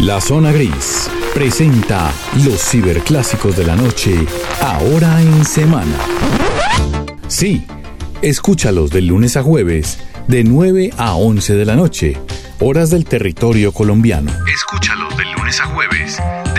La Zona Gris presenta los ciberclásicos de la noche, ahora en semana. Sí, escúchalos de lunes a jueves, de 9 a 11 de la noche, horas del territorio colombiano. Escúchalos de lunes a jueves,